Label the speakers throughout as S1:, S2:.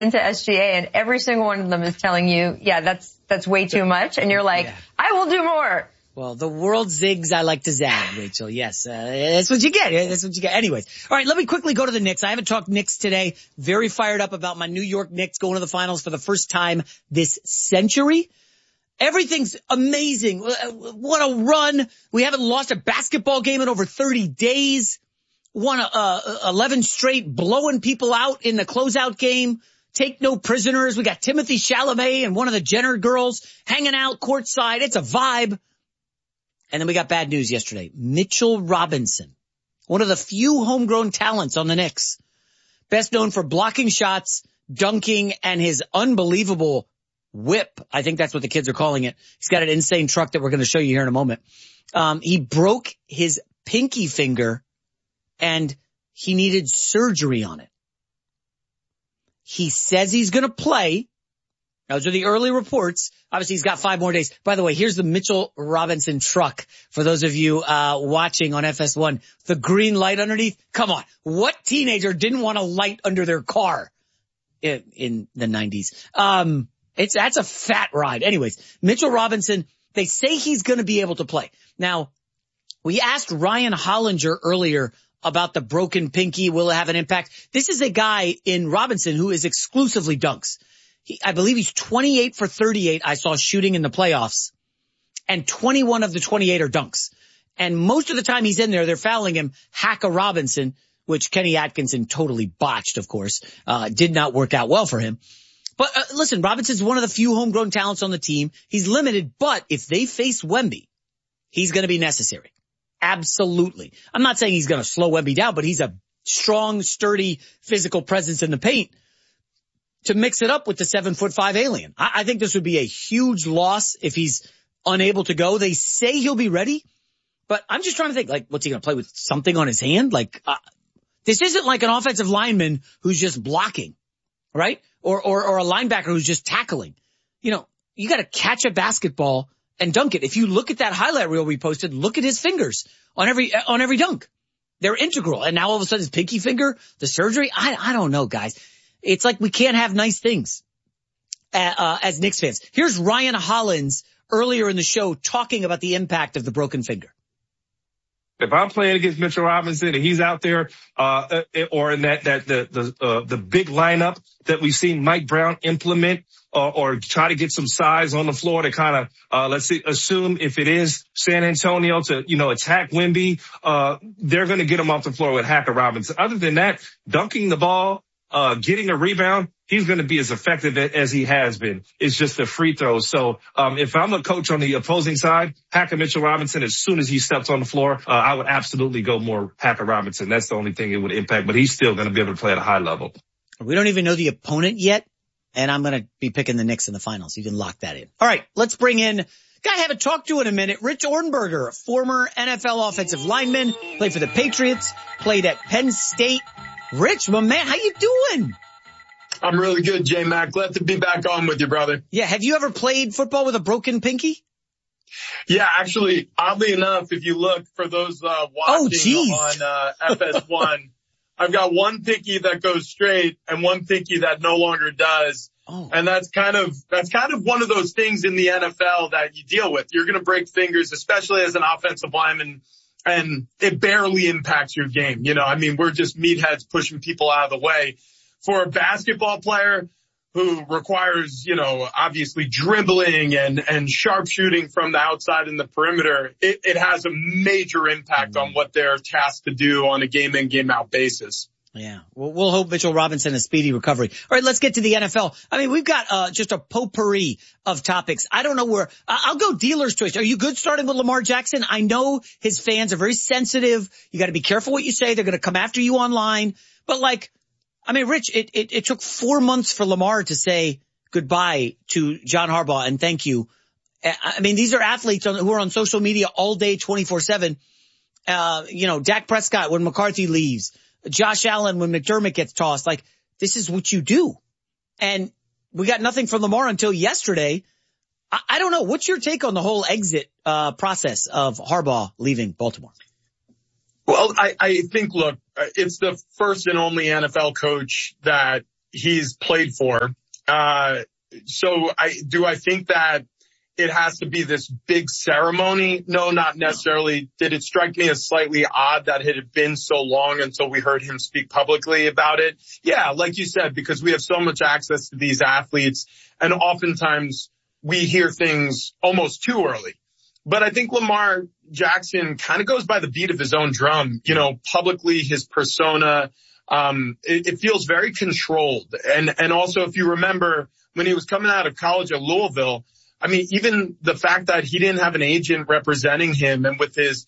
S1: into SGA, and every single one of them is telling you, yeah, that's way too much. And you're like, I will do more.
S2: Well, the world zigs, I like to zag, Rachel. Yes, that's what you get. That's what you get. Anyways. All right, let me quickly go to the Knicks. I haven't talked Knicks today. Very fired up about my New York Knicks going to the finals for the first time this century. Everything's amazing. What a run. We haven't lost a basketball game in over 30 days. Won 11 straight, blowing people out in the closeout game. Take no prisoners. We got Timothy Chalamet and one of the Jenner girls hanging out courtside. It's a vibe. And then we got bad news yesterday. Mitchell Robinson, one of the few homegrown talents on the Knicks, best known for blocking shots, dunking, and his unbelievable whip. I think that's what the kids are calling it. He's got an insane truck that we're going to show you here in a moment. He broke his pinky finger and he needed surgery on it. He says he's going to play. Those are the early reports. Obviously, he's got 5 more days. By the way, here's the Mitchell Robinson truck for those of you watching on FS1. The green light underneath. Come on. What teenager didn't want a light under their car in the 90s? That's a fat ride. Anyways, Mitchell Robinson, they say he's going to be able to play. Now, we asked Ryan Hollinger earlier about the broken pinky. Will it have an impact? This is a guy in Robinson who is exclusively dunks. I believe he's 28 for 38 I saw shooting in the playoffs, and 21 of the 28 are dunks. And most of the time he's in there, they're fouling him. Hacka Robinson, which Kenny Atkinson totally botched, of course, did not work out well for him. But listen, Robinson's one of the few homegrown talents on the team. He's limited, but if they face Wemby, he's going to be necessary. Absolutely. I'm not saying he's going to slow Wemby down, but he's a strong, sturdy, physical presence in the paint to mix it up with the 7'5" alien. I think this would be a huge loss if he's unable to go. They say he'll be ready, but I'm just trying to think, like, what's he going to play with something on his hand? Like, this isn't like an offensive lineman who's just blocking, right? Or a linebacker who's just tackling. You know, you got to catch a basketball and dunk it. If you look at that highlight reel we posted, look at his fingers on every dunk. They're integral. And now all of a sudden his pinky finger, the surgery, I don't know, guys. It's like we can't have nice things as Knicks fans. Here's Ryan Hollins earlier in the show talking about the impact of the broken finger.
S3: If I'm playing against Mitchell Robinson and he's out there, or in the big lineup that we've seen Mike Brown implement, or try to get some size on the floor to kind of, assume if it is San Antonio to, attack Wemby, they're going to get him off the floor with Hacker Robinson. Other than that, dunking the ball, getting a rebound, he's going to be as effective as he has been. It's just the free throws. So, if I'm a coach on the opposing side, Hacker Mitchell Robinson, as soon as he steps on the floor, I would absolutely go more Hacker Robinson. That's the only thing it would impact, but he's still going to be able to play at a high level.
S2: We don't even know the opponent yet, and I'm going to be picking the Knicks in the finals. You can lock that in. All right, let's bring in guy I haven't talked to in a minute, Rich Ohrnberger, former NFL offensive lineman, played for the Patriots, played at Penn State. Rich, my man, how you doing?
S4: I'm really good, J-Mac. Glad to be back on with you, brother.
S2: Yeah, have you ever played football with a broken pinky?
S4: Yeah, actually, oddly enough, if you look for those watching on FS1, I've got one pinky that goes straight and one pinky that no longer does. Oh. And that's kind of one of those things in the NFL that you deal with. You're going to break fingers, especially as an offensive lineman, and it barely impacts your game. We're just meatheads pushing people out of the way. For a basketball player who requires, obviously dribbling and sharpshooting from the outside and the perimeter, it has a major impact on what they're tasked to do on a game in, game out basis.
S2: Yeah. Well, we'll hope Mitchell Robinson has speedy recovery. All right, let's get to the NFL. We've got just a potpourri of topics. I don't know where I'll go dealer's choice. Are you good starting with Lamar Jackson? I know his fans are very sensitive. You got to be careful what you say. They're going to come after you online. But Rich, it took 4 months for Lamar to say goodbye to John Harbaugh and thank you. These are athletes who are on social media all day, 24/7. Dak Prescott when McCarthy leaves, Josh Allen when McDermott gets tossed. This is what you do. And we got nothing from Lamar until yesterday. I don't know. What's your take on the whole exit process of Harbaugh leaving Baltimore?
S4: Well, I think, look, it's the first and only NFL coach that he's played for. So I think that it has to be this big ceremony? No, not necessarily. Did it strike me as slightly odd that it had been so long until we heard him speak publicly about it? Yeah, like you said, because we have so much access to these athletes, and oftentimes we hear things almost too early. But I think Lamar Jackson kind of goes by the beat of his own drum. Publicly, his persona, it feels very controlled. And also, if you remember, when he was coming out of college at Louisville, I mean, even the fact that he didn't have an agent representing him, and with his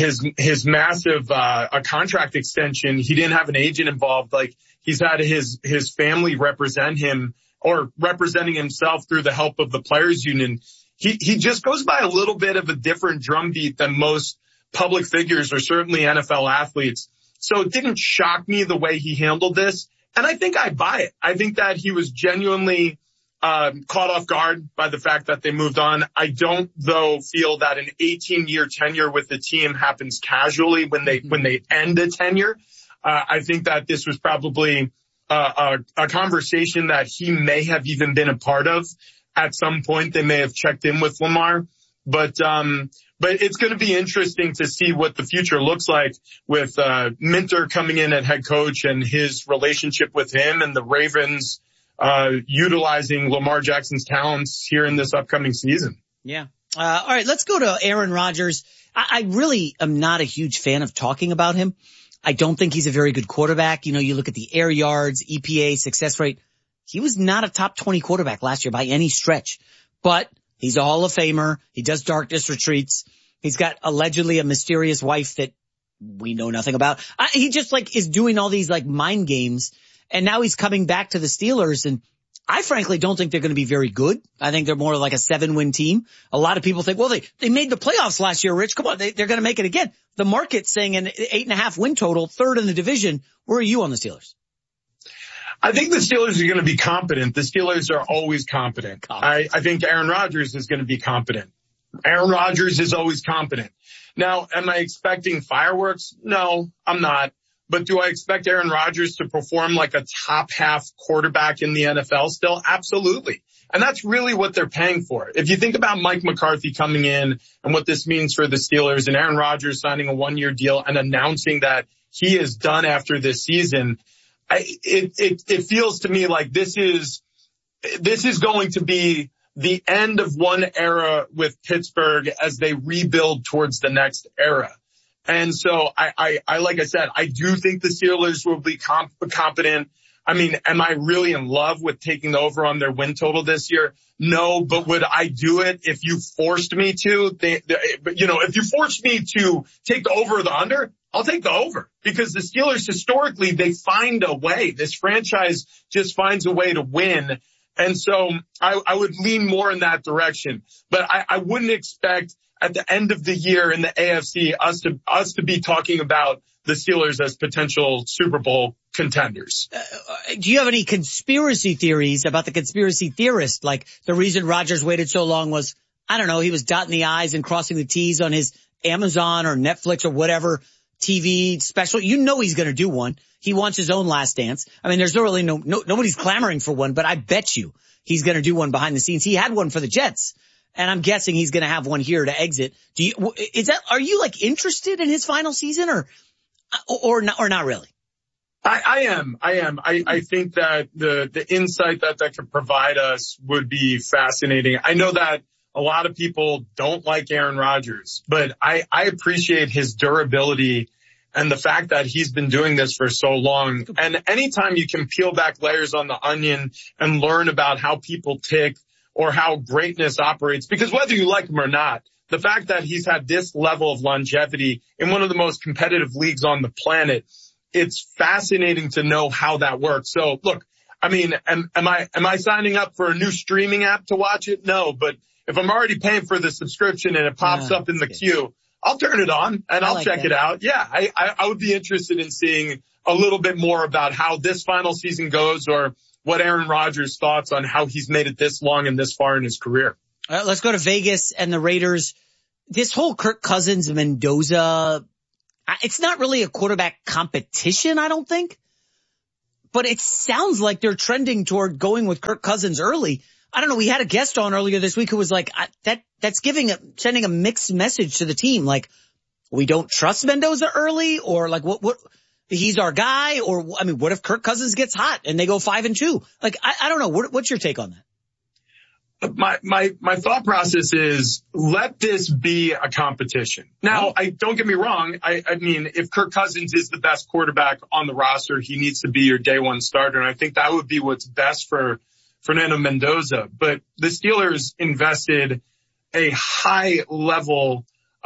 S4: massive, a contract extension, he didn't have an agent involved. Like, he's had his family represent him, or representing himself through the help of the players union. He just goes by a little bit of a different drumbeat than most public figures, or certainly NFL athletes. So it didn't shock me the way he handled this. And I think I buy it. I think that he was genuinely caught off guard by the fact that they moved on. I don't, though, feel that an 18-year tenure with the team happens casually when they end a tenure. I think that this was probably a conversation that he may have even been a part of. At some point, they may have checked in with Lamar. But it's going to be interesting to see what the future looks like with Minter coming in at head coach and his relationship with him, and the Ravens utilizing Lamar Jackson's talents here in this upcoming season.
S2: Yeah. All right, let's go to Aaron Rodgers. I really am not a huge fan of talking about him. I don't think he's a very good quarterback. You look at the air yards, EPA, success rate. He was not a top 20 quarterback last year by any stretch, but he's a Hall of Famer. He does darkness retreats. He's got allegedly a mysterious wife that we know nothing about. He just is doing all these mind games. And now he's coming back to the Steelers, and I frankly don't think they're going to be very good. I think they're more like a 7-win team. A lot of people think, well, they made the playoffs last year, Rich. Come on, they're going to make it again. The market's saying an 8.5 win total, third in the division. Where are you on the Steelers?
S4: I think the Steelers are going to be competent. The Steelers are always competent. I think Aaron Rodgers is going to be competent. Aaron Rodgers is always competent. Now, am I expecting fireworks? No, I'm not. But do I expect Aaron Rodgers to perform like a top half quarterback in the NFL still? Absolutely. And that's really what they're paying for. If you think about Mike McCarthy coming in and what this means for the Steelers, and Aaron Rodgers signing a 1-year deal and announcing that he is done after this season, it feels to me like this is going to be the end of one era with Pittsburgh as they rebuild towards the next era. And so I like I said, I do think the Steelers will be competent. I mean, am I really in love with taking the over on their win total this year? No, but would I do it if you forced me to? If you forced me to take the over or the under, I'll take the over, because the Steelers historically, they find a way. This franchise just finds a way to win. And so I would lean more in that direction, but I wouldn't expect at the end of the year in the AFC us to be talking about the Steelers as potential Super Bowl contenders.
S2: Do you have any conspiracy theories about the conspiracy theorist? Like, the reason Rodgers waited so long was, I don't know, he was dotting the I's and crossing the T's on his Amazon or Netflix or whatever TV special. He's going to do one. He wants his own Last Dance. I mean, there's really nobody's clamoring for one, but I bet you he's going to do one behind the scenes. He had one for the Jets, and I'm guessing he's going to have one here to exit. Are you interested in his final season or not really?
S4: I am. I think that the insight that could provide us would be fascinating. I know that a lot of people don't like Aaron Rodgers, but I appreciate his durability and the fact that he's been doing this for so long. And anytime you can peel back layers on the onion and learn about how people tick or how greatness operates, because whether you like him or not, the fact that he's had this level of longevity in one of the most competitive leagues on the planet, it's fascinating to know how that works. So look, I mean, am I signing up for a new streaming app to watch it? No, but if I'm already paying for the subscription and it pops up in the queue, I'll turn it on and I'll check it out. Yeah, I would be interested in seeing a little bit more about how this final season goes, or what Aaron Rodgers' thoughts on how he's made it this long and this far in his career.
S2: Let's go to Vegas and the Raiders. This whole Kirk Cousins, Mendoza, it's not really a quarterback competition, I don't think. but it sounds like they're trending toward going with Kirk Cousins early. I don't know. We had a guest on earlier this week who was like, that's sending a mixed message to the team. Like, we don't trust Mendoza early, or like what, he's our guy, or I mean, what if Kirk Cousins gets hot and they go 5-2? Like, I don't know. What's your take on that?
S4: My thought process is let this be a competition. Now, don't get me wrong. I mean, if Kirk Cousins is the best quarterback on the roster, he needs to be your day one starter. And I think that would be what's best for Fernando Mendoza. But the Steelers invested a high level,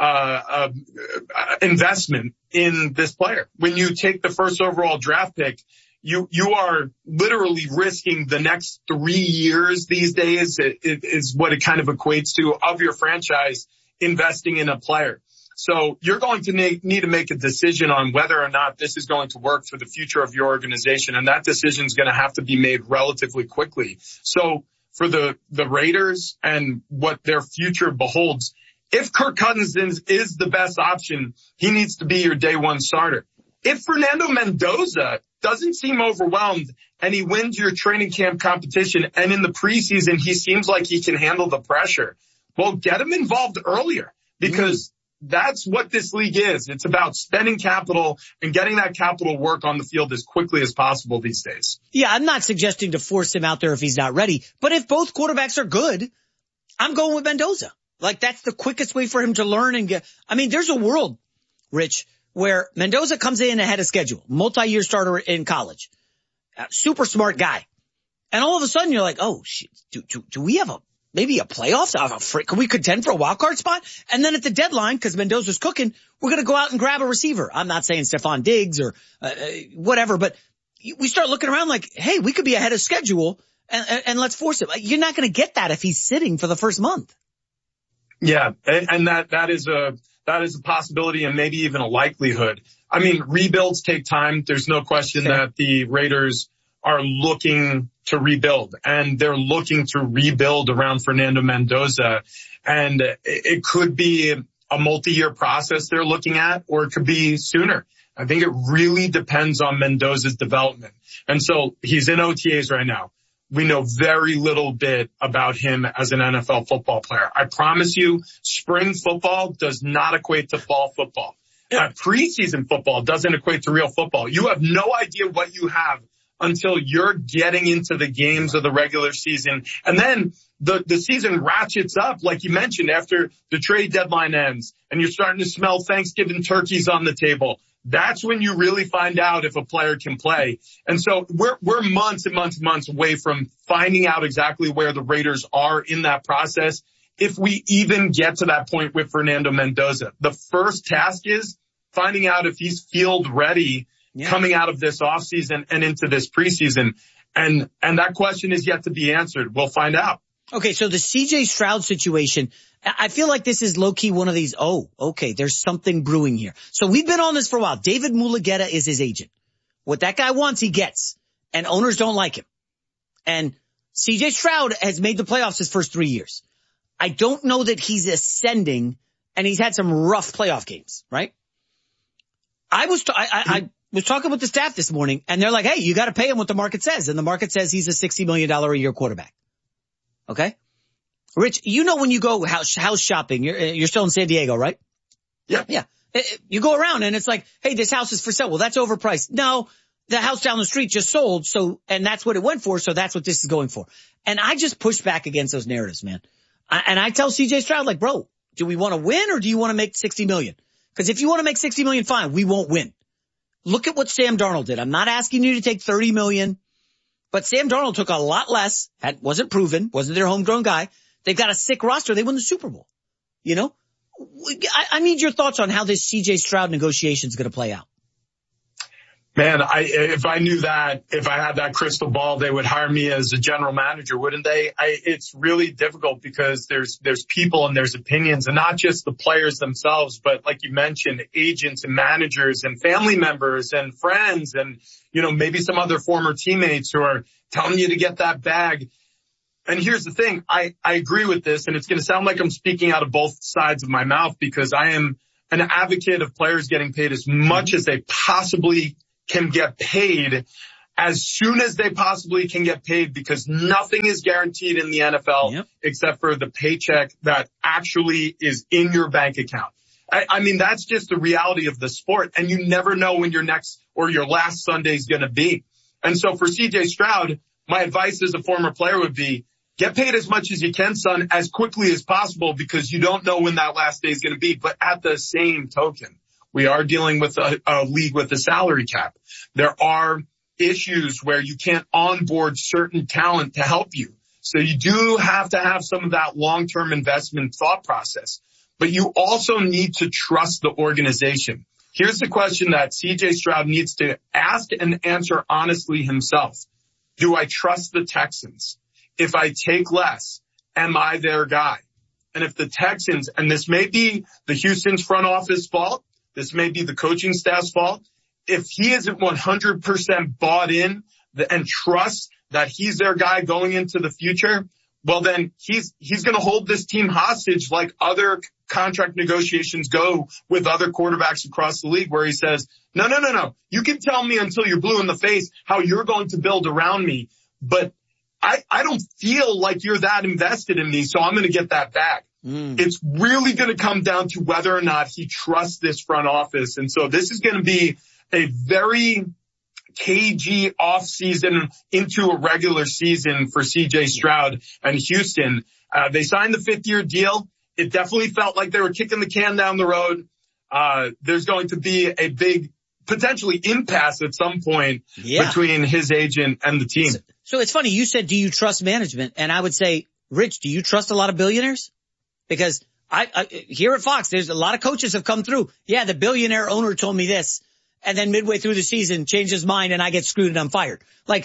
S4: investment in this player. When you take the first overall draft pick, you are literally risking the next 3 years these days is what it kind of equates to of your franchise investing in a player. So you're going to need to make a decision on whether or not this is going to work for the future of your organization. And that decision is going to have to be made relatively quickly. So for the Raiders and what their future beholds, if Kirk Cousins is the best option, he needs to be your day one starter. If Fernando Mendoza doesn't seem overwhelmed and he wins your training camp competition and in the preseason he seems like he can handle the pressure, well, get him involved earlier, because that's what this league is. It's about spending capital and getting that capital work on the field as quickly as possible these days.
S2: Yeah, I'm not suggesting to force him out there if he's not ready, but if both quarterbacks are good, I'm going with Mendoza. Like, that's the quickest way for him to learn and get, I mean, there's a world, Rich, where Mendoza comes in ahead of schedule, multi-year starter in college, super smart guy. And all of a sudden you're like, oh shit, do we have maybe a playoffs? Can we contend for a wild card spot? And then at the deadline, cause Mendoza's cooking, we're going to go out and grab a receiver. I'm not saying Stephon Diggs or whatever, but we start looking around like, hey, we could be ahead of schedule and let's force him. You're not going to get that if he's sitting for the first month.
S4: Yeah. And that is a possibility and maybe even a likelihood. I mean, rebuilds take time. There's no question that the Raiders are looking to rebuild, and they're looking to rebuild around Fernando Mendoza. And it could be a multi-year process they're looking at, or it could be sooner. I think it really depends on Mendoza's development. And so he's in OTAs right now. We know very little bit about him as an NFL football player. I promise you, spring football does not equate to fall football. Preseason football doesn't equate to real football. You have no idea what you have until you're getting into the games of the regular season. And then the season ratchets up, like you mentioned, after the trade deadline ends and you're starting to smell Thanksgiving turkeys on the table. That's when you really find out if a player can play. And so we're months and months and months away from finding out exactly where the Raiders are in that process, if we even get to that point with Fernando Mendoza. The first task is finding out if he's field ready coming out of this offseason and into this preseason. And that question is yet to be answered. We'll find out.
S2: Okay, so the CJ Stroud situation, I feel like this is low-key one of these, okay, there's something brewing here. So we've been on this for a while. David Mulugheta is his agent. What that guy wants, he gets. And owners don't like him. And CJ Stroud has made the playoffs his first 3 years. I don't know that he's ascending, and he's had some rough playoff games, right? I was talking with the staff this morning, and they're like, hey, you got to pay him what the market says. And the market says he's a $60 million a year quarterback. Okay? Rich, you know when you go house shopping, you're still in San Diego, right?
S4: Yeah.
S2: Yeah. You go around and it's like, hey, this house is for sale. Well, that's overpriced. No, the house down the street just sold. And that's what it went for. So that's what this is going for. And I just push back against those narratives, man. And I tell CJ Stroud, like, bro, do we want to win or do you want to make 60 million? Because if you want to make 60 million, fine, we won't win. Look at what Sam Darnold did. I'm not asking you to take 30 million, but Sam Darnold took a lot less. Wasn't proven, wasn't their homegrown guy. They've got a sick roster. They won the Super Bowl. You know, I need your thoughts on how this CJ Stroud negotiation is going to play out.
S4: Man, if I knew that, if I had that crystal ball, they would hire me as a general manager, wouldn't they? It's really difficult because there's people and there's opinions, and not just the players themselves, but like you mentioned, agents and managers and family members and friends and, you know, maybe some other former teammates who are telling you to get that bag. And here's the thing. I agree with this, and it's going to sound like I'm speaking out of both sides of my mouth because I am an advocate of players getting paid as much as they possibly can get paid. as soon as they possibly can get paid, because nothing is guaranteed in the NFL except for the paycheck that actually is in your bank account. I mean, that's just the reality of the sport, and you never know when your next or your last Sunday is going to be. And so for CJ Stroud, my advice as a former player would be, get paid as much as you can, son, as quickly as possible, because you don't know when that last day is going to be. But at the same token, we are dealing with a league with a salary cap. There are issues where you can't onboard certain talent to help you. So you do have to have some of that long-term investment thought process. But you also need to trust the organization. Here's the question that CJ Stroud needs to ask and answer honestly himself. Do I trust the Texans? If I take less, am I their guy? And if the Texans, and this may be the Houston's front office fault, this may be the coaching staff's fault, if he isn't 100% bought in and trusts that he's their guy going into the future, well then he's going to hold this team hostage like other contract negotiations go with other quarterbacks across the league, where he says, no. You can tell me until you're blue in the face how you're going to build around me, but I don't feel like you're that invested in me, so I'm going to get that back. It's really going to come down to whether or not he trusts this front office. And so this is going to be a very cagey off season into a regular season for CJ Stroud and Houston. They signed the 5th-year deal. It definitely felt like they were kicking the can down the road. There's going to be a big potentially impasse at some point between his agent and the team.
S2: So it's funny. You said, do you trust management? And I would say, Rich, do you trust a lot of billionaires? Because I here at Fox, there's a lot of coaches have come through. Yeah, the billionaire owner told me this, and then midway through the season changed his mind and I get screwed and I'm fired. Like,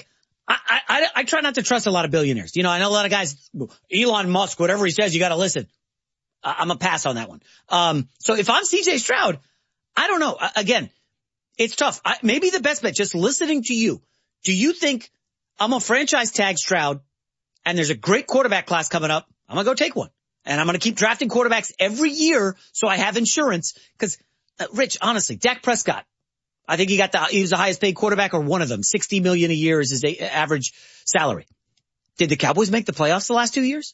S2: I try not to trust a lot of billionaires. You know, I know a lot of guys, Elon Musk, whatever he says, you got to listen. I'm a pass on that one. So if I'm CJ Stroud, I don't know. Again, it's tough. Maybe the best bet, just listening to you. Do you think I'm a franchise tag Stroud and there's a great quarterback class coming up? I'm going to go take one. And I'm going to keep drafting quarterbacks every year so I have insurance. Because, Rich, honestly, Dak Prescott, I think he was the highest paid quarterback, or one of them. $60 million a year is his average salary. Did the Cowboys make the playoffs the last 2 years?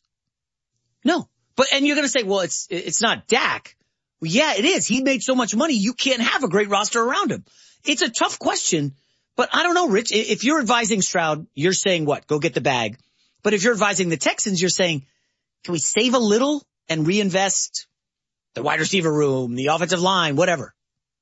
S2: No. And you're going to say, well, it's not Dak. Well, yeah, it is. He made so much money, you can't have a great roster around him. It's a tough question, but I don't know, Rich. If you're advising Stroud, you're saying what? Go get the bag. But if you're advising the Texans, you're saying, can we save a little and reinvest the wide receiver room, the offensive line, whatever?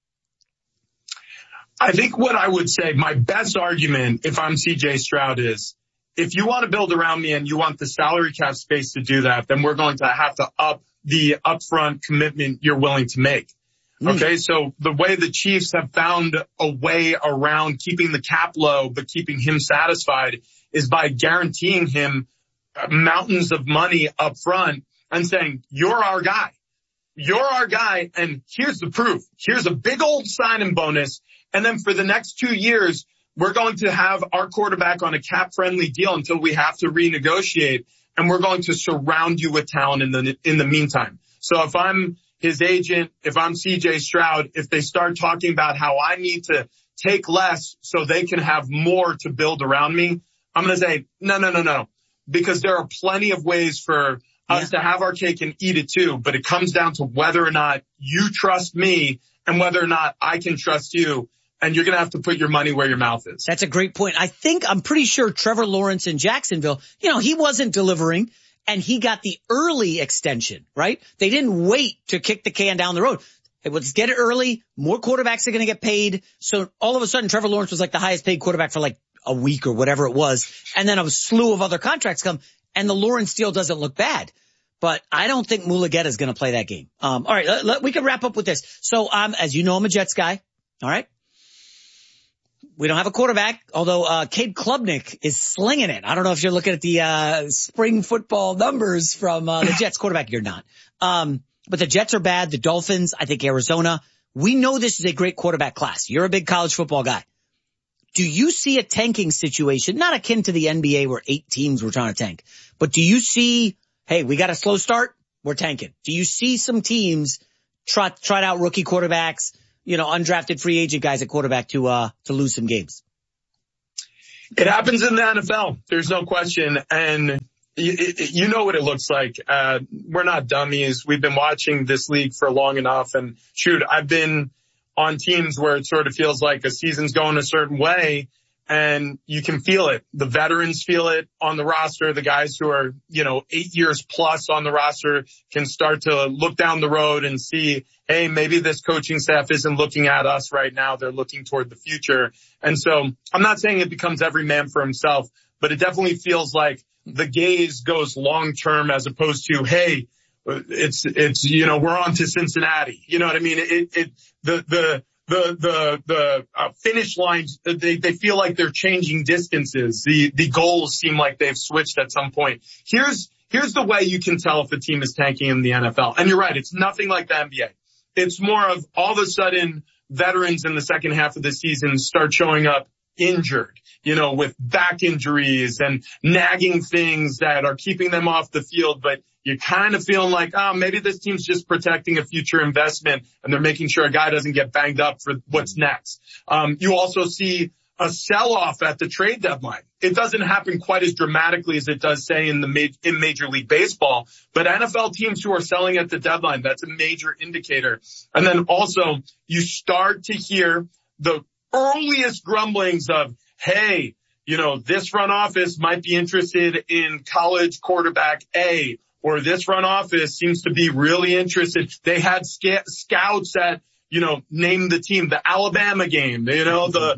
S4: I think what I would say, my best argument if I'm CJ Stroud is, if you want to build around me and you want the salary cap space to do that, then we're going to have to up the upfront commitment you're willing to make. Okay, so the way the Chiefs have found a way around keeping the cap low but keeping him satisfied is by guaranteeing him mountains of money up front and saying, you're our guy. You're our guy, and here's the proof. Here's a big old signing bonus, and then for the next 2 years, we're going to have our quarterback on a cap-friendly deal until we have to renegotiate, and we're going to surround you with talent in the meantime. So if I'm his agent, if I'm CJ Stroud, if they start talking about how I need to take less so they can have more to build around me, I'm going to say, no. Because there are plenty of ways for us to have our cake and eat it too, but it comes down to whether or not you trust me and whether or not I can trust you. And you're going to have to put your money where your mouth is.
S2: That's a great point. I'm pretty sure Trevor Lawrence in Jacksonville, he wasn't delivering and he got the early extension, right? They didn't wait to kick the can down the road. Hey, let's get it early. More quarterbacks are going to get paid. So all of a sudden, Trevor Lawrence was like the highest paid quarterback for like a week or whatever it was. And then a slew of other contracts come and the Lawrence deal doesn't look bad. But I don't think Mulugeta is going to play that game. All right, we can wrap up with this. So, as you know, I'm a Jets guy. All right. We don't have a quarterback, although Cade Klubnik is slinging it. I don't know if you're looking at the spring football numbers from the Jets quarterback. You're not. But the Jets are bad. The Dolphins, I think Arizona. We know this is a great quarterback class. You're a big college football guy. Do you see a tanking situation, not akin to the NBA where 8 teams were trying to tank, but do you see, hey, we got a slow start, we're tanking? Do you see some teams trot out rookie quarterbacks, undrafted free agent guys at quarterback to lose some games?
S4: It happens in the NFL. There's no question. And you know what it looks like. We're not dummies. We've been watching this league for long enough. And shoot, I've been on teams where it sort of feels like a season's going a certain way and you can feel it. The veterans feel it on the roster. The guys who are, 8 years plus on the roster can start to look down the road and see, hey, maybe this coaching staff isn't looking at us right now. They're looking toward the future. And so I'm not saying it becomes every man for himself, but it definitely feels like the gaze goes long term as opposed to, hey, it's we're on to Cincinnati. You know what I mean? The finish lines, they feel like they're changing distances. The goals seem like they've switched at some point. Here's the way you can tell if a team is tanking in the NFL. And you're right. It's nothing like the NBA. It's more of all of a sudden veterans in the second half of the season start showing up injured, with back injuries and nagging things that are keeping them off the field. But you're kind of feeling like, maybe this team's just protecting a future investment and they're making sure a guy doesn't get banged up for what's next. You also see a sell-off at the trade deadline. It doesn't happen quite as dramatically as it does, say, in Major League Baseball, but NFL teams who are selling at the deadline, that's a major indicator. And then also you start to hear the earliest grumblings of, hey, this front office might be interested in college quarterback A, or this front office seems to be really interested. They had scouts at, name the team, the Alabama game, the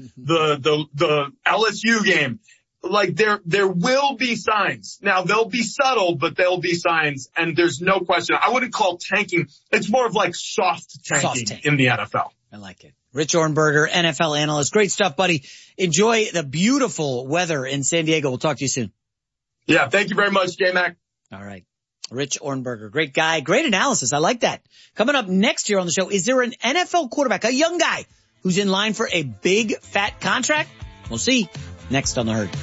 S4: LSU game. Like there will be signs. Now they'll be subtle, but there'll be signs. And there's no question. I wouldn't call tanking. It's more of like soft tanking in the NFL.
S2: I like it. Rich Ohrnberger, NFL analyst. Great stuff, buddy. Enjoy the beautiful weather in San Diego. We'll talk to you soon.
S4: Yeah. Thank you very much, J-Mac.
S2: All right. Rich Ohrnberger. Great guy. Great analysis. I like that. Coming up next year on the show, is there an NFL quarterback, a young guy, who's in line for a big fat contract? We'll see next on The Herd.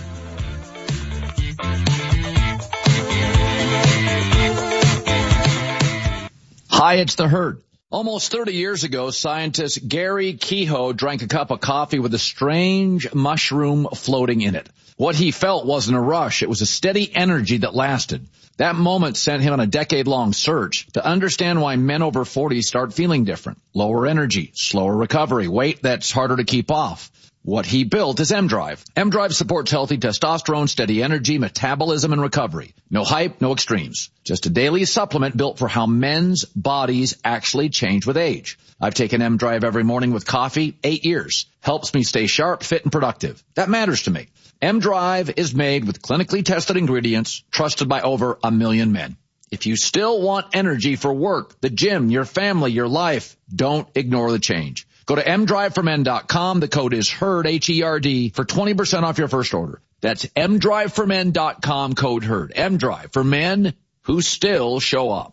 S5: Hi, it's The Herd. Almost 30 years ago, scientist Gary Kehoe drank a cup of coffee with a strange mushroom floating in it. What he felt wasn't a rush. It was a steady energy that lasted. That moment sent him on a decade-long search to understand why men over 40 start feeling different. Lower energy, slower recovery, weight that's harder to keep off. What he built is M-Drive. M-Drive supports healthy testosterone, steady energy, metabolism, and recovery. No hype, no extremes. Just a daily supplement built for how men's bodies actually change with age. I've taken M-Drive every morning with coffee, 8 years. Helps me stay sharp, fit, and productive. That matters to me. M-Drive is made with clinically tested ingredients, trusted by over 1 million men. If you still want energy for work, the gym, your family, your life, don't ignore the change. Go to mdriveformen.com. The code is HERD, H-E-R-D, for 20% off your first order. That's mdriveformen.com, code HERD. M-Drive for men who still show up.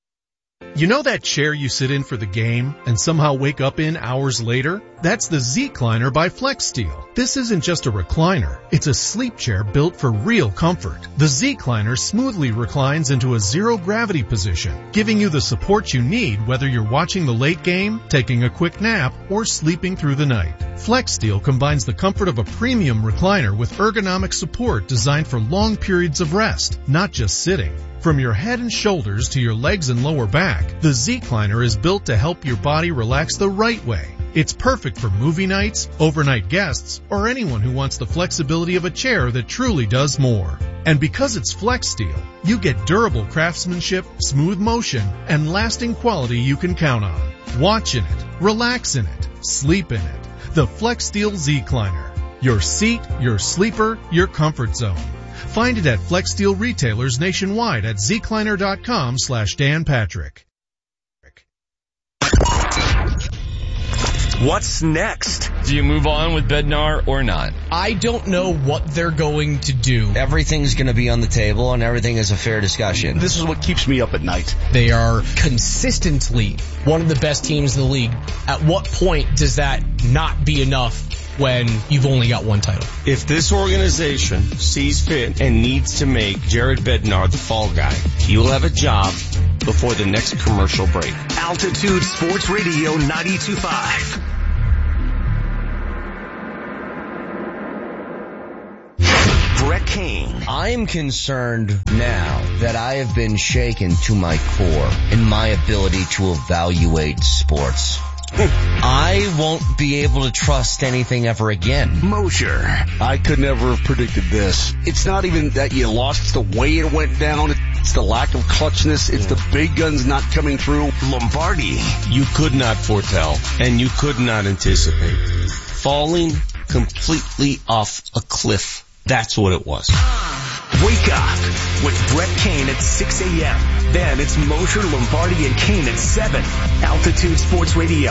S6: You know that chair you sit in for the game and somehow wake up in hours later? That's the Z-Cliner by FlexSteel. This isn't just a recliner. It's a sleep chair built for real comfort. The Z-Cliner smoothly reclines into a zero-gravity position, giving you the support you need whether you're watching the late game, taking a quick nap, or sleeping through the night. FlexSteel combines the comfort of a premium recliner with ergonomic support designed for long periods of rest, not just sitting. From your head and shoulders to your legs and lower back, the Z-Cliner is built to help your body relax the right way. It's perfect for movie nights, overnight guests, or anyone who wants the flexibility of a chair that truly does more. And because it's FlexSteel, you get durable craftsmanship, smooth motion, and lasting quality you can count on. Watch in it, relax in it, sleep in it. The FlexSteel Z-Cliner. Your seat, your sleeper, your comfort zone. Find it at FlexSteel retailers nationwide at zcliner.com/Dan Patrick.
S7: What's next?
S8: Do you move on with Bednar or not?
S9: I don't know what they're going to do.
S10: Everything's going to be on the table and everything is a fair discussion.
S7: This is what keeps me up at night.
S9: They are consistently one of the best teams in the league. At what point does that not be enough when you've only got one title?
S7: If this organization sees fit and needs to make Jared Bednar the fall guy, he will have a job before the next commercial break.
S11: Altitude Sports Radio 92.5. Kane.
S10: I'm concerned now that I have been shaken to my core in my ability to evaluate sports. I won't be able to trust anything ever again.
S11: Mosher.
S12: I could never have predicted this. It's not even that you lost. It's the way it went down. It's the lack of clutchness. It's the big guns not coming through.
S11: Lombardi.
S7: You could not foretell, and you could not anticipate. Falling completely off a cliff. That's what it was.
S11: Wake up with Brett Kane at 6 a.m. Then it's Mosher, Lombardi, and Kane at 7. Altitude Sports Radio,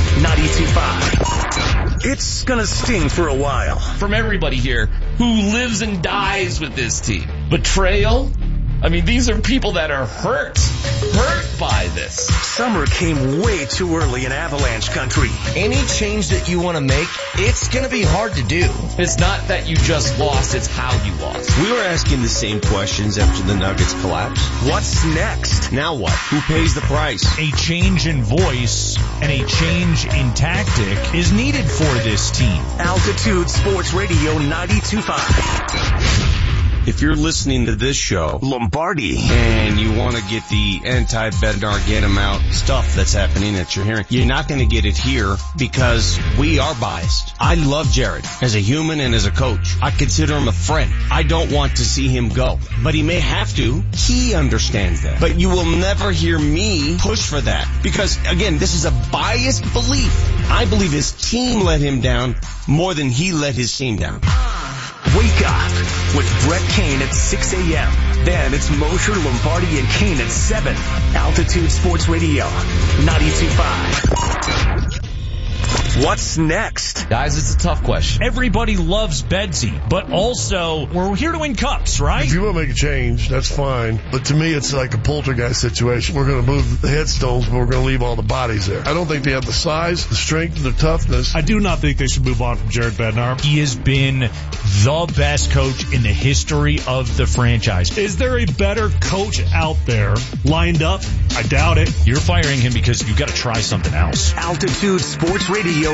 S11: 92.5. It's gonna sting for a while.
S8: From everybody here who lives and dies with this team. Betrayal? I mean, these are people that are hurt by this.
S11: Summer came way too early in Avalanche country.
S10: Any change that you want to make, it's going to be hard to do.
S8: It's not that you just lost, it's how you lost.
S7: We were asking the same questions after the Nuggets collapsed.
S11: What's next?
S7: Now what? Who pays the price?
S13: A change in voice and a change in tactic is needed for this team.
S11: Altitude Sports Radio 92.5.
S7: If you're listening to this show,
S11: Lombardi,
S7: and you want to get the anti-Bednar, get him out stuff that's happening that you're hearing, you're not going to get it here because we are biased. I love Jared as a human and as a coach. I consider him a friend. I don't want to see him go, but he may have to. He understands that. But you will never hear me push for that because, again, this is a biased belief. I believe his team let him down more than he let his team down.
S11: Wake up with Brett Kane at 6 a.m. Then it's Mosher, Lombardi, and Kane at 7. Altitude Sports Radio, 92.5. What's next?
S8: Guys, it's a tough question.
S13: Everybody loves Bedsy, but also we're here to win cups, right?
S14: If you want to make a change, that's fine. But to me, it's like a poltergeist situation. We're going to move the headstones, but we're going to leave all the bodies there. I don't think they have the size, the strength, the toughness.
S13: I do not think they should move on from Jared Bednar. He has been the best coach in the history of the franchise. Is there a better coach out there lined up? I doubt it. You're firing him because you've got to try something else.
S11: Altitude Sports Radio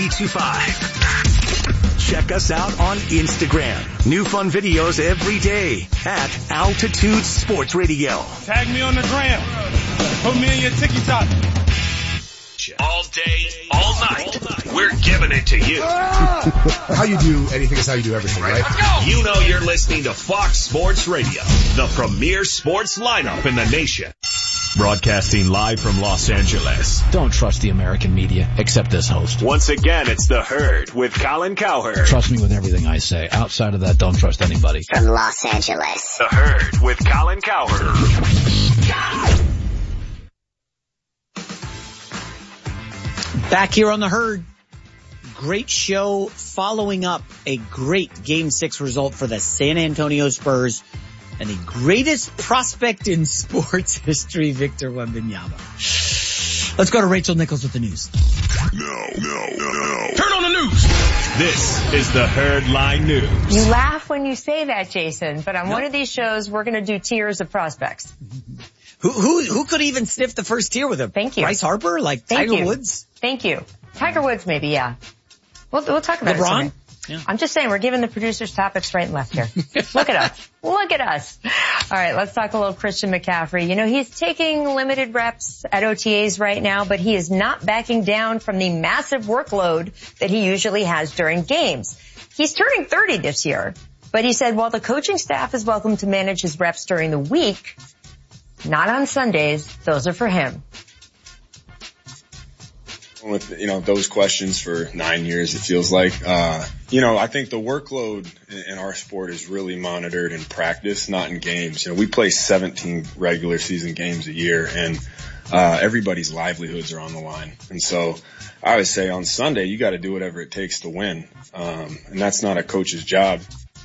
S11: 92.5. Check us out on Instagram. New fun videos every day at Altitude Sports Radio.
S15: Tag me on the gram. Put me in your TikTok.
S11: All day, all night, we're giving it to you.
S16: How you do anything is how you do everything, right?
S11: You know you're listening to Fox Sports Radio, the premier sports lineup in the nation.
S17: Broadcasting live from Los Angeles.
S5: Don't trust the American media, except this host.
S11: Once again, it's The Herd with Colin Cowherd.
S5: Trust me with everything I say. Outside of that, don't trust anybody.
S18: From Los Angeles.
S11: The Herd with Colin Cowherd.
S2: Back here on The Herd. Great show following up a great Game 6 result for the San Antonio Spurs and the greatest prospect in sports history, Victor Wembanyama. Let's go to Rachel Nichols with the news.
S17: No. Turn on the news. This is the Herd Line News.
S1: You laugh when you say that, Jason, but on one of these shows, we're going to do tiers of prospects.
S2: Who could even sniff the first tier with him?
S1: Thank you.
S2: Bryce Harper? Tiger Woods?
S1: Thank you. Tiger Woods, maybe, yeah. We'll talk about
S2: LeBron?
S1: it. Yeah. I'm just saying, we're giving the producers topics right and left here. Look at us. Look at us. All right, let's talk a little Christian McCaffrey. You know, he's taking limited reps at OTAs right now, but he is not backing down from the massive workload that he usually has during games. He's turning 30 this year, but he said while the coaching staff is welcome to manage his reps during the week, not on Sundays, those are for him.
S19: With, those questions for 9 years, it feels like, I think the workload in our sport is really monitored in practice, not in games. We play 17 regular season games a year and, everybody's livelihoods are on the line. And so I always say on Sunday, you got to do whatever it takes to win. And that's not a coach's job.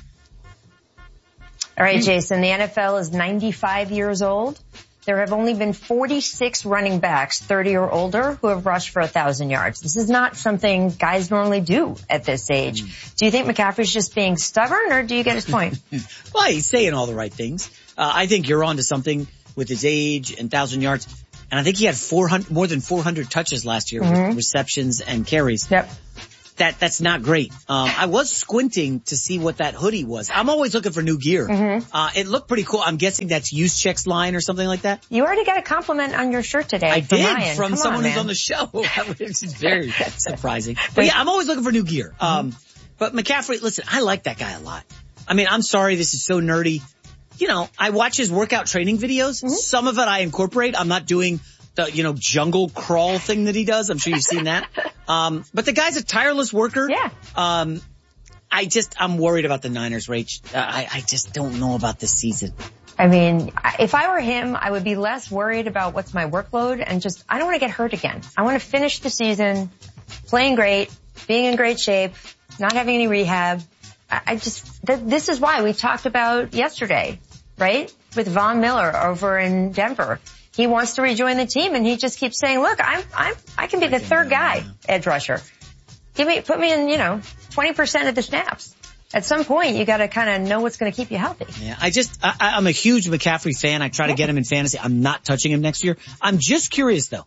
S1: All right, Jason, the NFL is 95 years old. There have only been 46 running backs, 30 or older, who have rushed for 1,000 yards. This is not something guys normally do at this age. Do you think McCaffrey's just being stubborn, or do you get his point?
S2: Well, he's saying all the right things. I think you're onto something with his age and 1,000 yards. And I think he had more than 400 touches last year with receptions and carries.
S1: Yep.
S2: that's not great. I was squinting to see what that hoodie was. I'm always looking for new gear.
S1: Mm-hmm.
S2: It looked pretty cool. I'm guessing that's Juszczyk's line or something like that.
S1: You already got a compliment on your shirt today.
S2: I did
S1: Ryan.
S2: from someone who's
S1: man.
S2: on the show, which is very surprising. But yeah, I'm always looking for new gear. But McCaffrey, listen, I like that guy a lot. I mean, I'm sorry, this is so nerdy. You know, I watch his workout training videos. Some of it I incorporate. I'm not doing the, jungle crawl thing that he does. I'm sure you've seen that. But the guy's a tireless worker.
S1: Yeah.
S2: I'm worried about the Niners, Rach. I just don't know about this season.
S1: I mean, if I were him, I would be less worried about what's my workload and I don't want to get hurt again. I want to finish the season playing great, being in great shape, not having any rehab. This is why we talked about yesterday, right? With Von Miller over in Denver. He wants to rejoin the team and he just keeps saying, look, I can be the third guy, edge rusher. Put me in, 20% of the snaps. At some point, you got to kind of know what's going to keep you healthy.
S2: Yeah, I'm a huge McCaffrey fan. I try to get him in fantasy. I'm not touching him next year. I'm just curious though.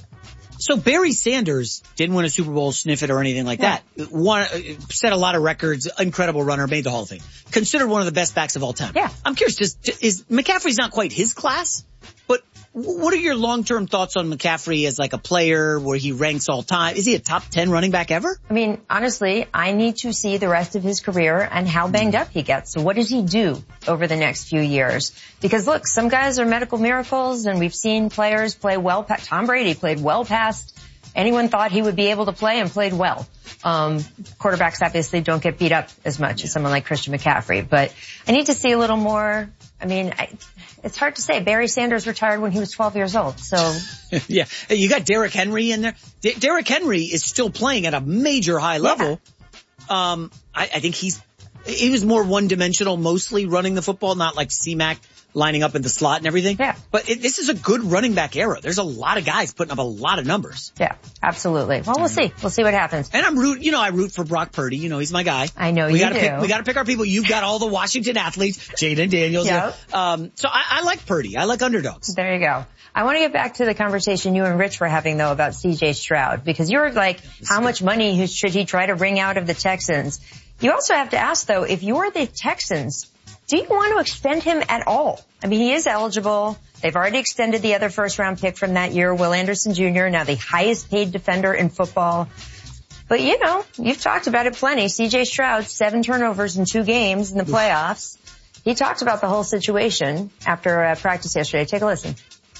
S2: So Barry Sanders didn't win a Super Bowl, sniff it or anything like that. Set a lot of records, incredible runner, made the Hall of Fame. Considered one of the best backs of all time.
S1: Yeah.
S2: I'm curious, is McCaffrey's not quite his class, but what are your long-term thoughts on McCaffrey as like a player where he ranks all time? Is he a top 10 running back ever?
S1: I mean, honestly, I need to see the rest of his career and how banged up he gets. So what does he do over the next few years? Because look, some guys are medical miracles and we've seen players play well. Tom Brady played well past anyone thought he would be able to play and played well. Quarterbacks obviously don't get beat up as much as someone like Christian McCaffrey, but I need to see a little more. I mean, it's hard to say. Barry Sanders retired when he was 12 years old, so.
S2: Yeah. You got Derrick Henry in there. Derrick Henry is still playing at a major high level. Yeah. I think he was more one-dimensional, mostly running the football, not like C-Mac lining up in the slot and everything.
S1: Yeah.
S2: But this is a good running back era. There's a lot of guys putting up a lot of numbers.
S1: Yeah, absolutely. Well, we'll see. We'll see what happens.
S2: And I root for Brock Purdy. He's my guy.
S1: I know you do.
S2: We gotta pick our people. You've got all the Washington athletes, Jaden Daniels.
S1: Yep.
S2: So I like Purdy. I like underdogs.
S1: There you go. I want to get back to the conversation you and Rich were having though about CJ Stroud, because you were like, how much money should he try to wring out of the Texans? You also have to ask though, if you're the Texans, do you want to extend him at all? I mean, he is eligible. They've already extended the other first-round pick from that year, Will Anderson Jr., now the highest-paid defender in football. But, you've talked about it plenty. C.J. Stroud, 7 turnovers in 2 games in the playoffs. He talked about the whole situation after practice yesterday. Take a listen.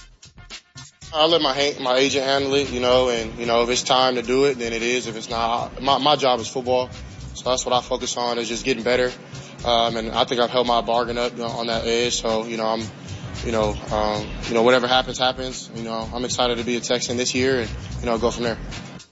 S18: I'll let my agent handle it, and, if it's time to do it, then it is. If it's not, my job is football. So that's what I focus on, is just getting better. And I think I've held my bargain up on that edge. So, I'm, whatever happens. I'm excited to be a Texan this year and, go from there.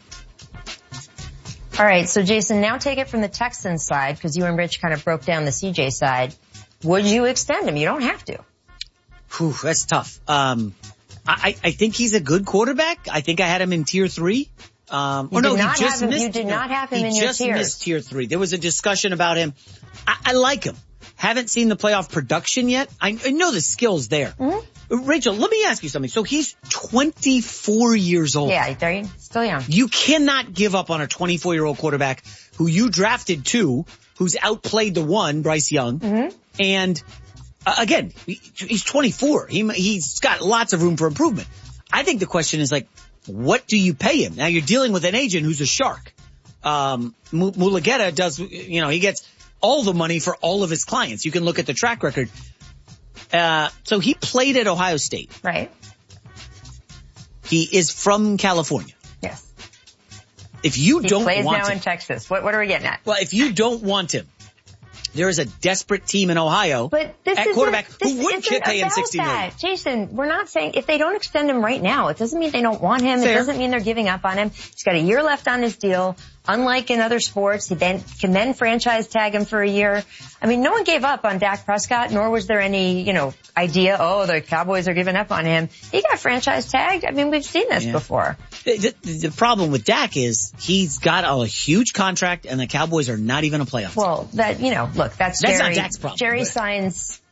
S1: All right. So Jason, now take it from the Texans side, because you and Rich kind of broke down the CJ side. Would you extend him? You don't have to.
S2: Whew, that's tough. I think he's a good quarterback. I think I had him in tier 3. You did not have him in your tiers. He just missed tier 3. There was a discussion about him. I like him. Haven't seen the playoff production yet. I know the skill's there. Mm-hmm. Rachel, let me ask you something. So he's 24 years old.
S1: Yeah, they're still young.
S2: You cannot give up on a 24-year-old quarterback who you drafted 2, who's outplayed the 1, Bryce Young.
S1: Mm-hmm.
S2: And again, he's 24. He's got lots of room for improvement. I think the question is what do you pay him? Now you're dealing with an agent who's a shark. Mulugeta does, he gets all the money for all of his clients. You can look at the track record. So he played at Ohio State.
S1: Right.
S2: He is from California.
S1: Yes.
S2: If you don't want him.
S1: He plays now in Texas. What are we getting at?
S2: Well, if you don't want him, there is a desperate team in Ohio at quarterback who wouldn't pay him $60 million.
S1: Jason, we're not saying if they don't extend him right now, it doesn't mean they don't want him. Fair. It doesn't mean they're giving up on him. He's got a year left on his deal. Unlike in other sports, he can then franchise tag him for a year. I mean, no one gave up on Dak Prescott, nor was there any, idea, the Cowboys are giving up on him. He got franchise tagged. I mean, we've seen this before.
S2: The problem with Dak is he's got a huge contract and the Cowboys are not even a playoff team.
S1: Well, that's
S2: not Dak's problem.
S1: Jerry signs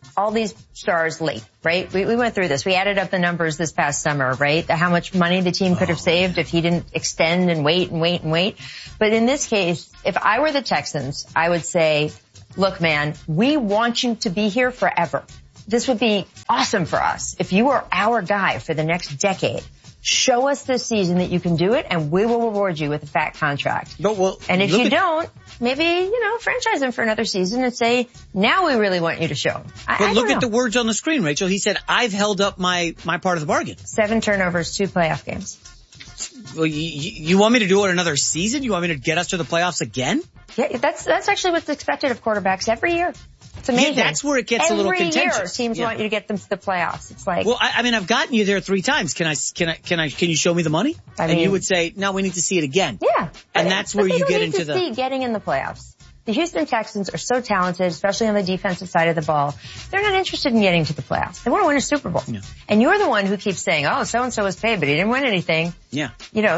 S1: all these stars late, right? We went through this. We added up the numbers this past summer, right? How much money the team could have saved if he didn't extend and wait and wait and wait. But in this case, if I were the Texans, I would say, look, man, we want you to be here forever. This would be awesome for us. If you are our guy for the next decade, show us this season that you can do it, and we will reward you with a fat contract. And if you don't, maybe, franchise him for another season and say, now we really want you to show.
S2: But look at the words on the screen, Rachel. He said, I've held up my part of the bargain.
S1: 7 turnovers, 2 playoff games.
S2: Well, you want me to do it another season? You want me to get us to the playoffs again?
S1: Yeah, that's actually what's expected of quarterbacks every year. It's amazing.
S2: Yeah, that's where it gets a little contentious.
S1: Every year, teams want you to get them to the playoffs. It's like,
S2: well, I mean, I've gotten you there 3 times. Can you show me the money? And you would say, no, we need to see it again.
S1: Yeah.
S2: And that's where you get into
S1: see getting in the playoffs. The Houston Texans are so talented, especially on the defensive side of the ball. They're not interested in getting to the playoffs. They want to win a Super Bowl. Yeah. And you're the one who keeps saying, oh, so-and-so was paid, but he didn't win anything.
S2: Yeah.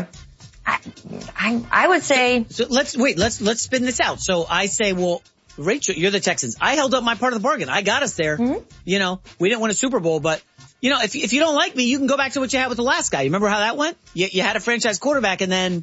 S1: I would say.
S2: So let's spin this out. So I say, well, Rachel, you're the Texans. I held up my part of the bargain. I got us there. Mm-hmm. We didn't win a Super Bowl, but if you don't like me, you can go back to what you had with the last guy. You remember how that went? You had a franchise quarterback and